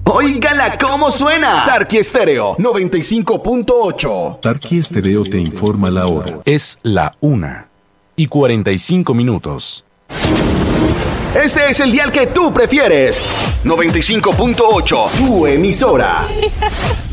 ¡Óigala cómo suena! Tarqui Estéreo 95.8. Tarqui Estéreo te informa la hora. Es la 1:45. Ese es el dial que tú prefieres. 95.8, tu emisora.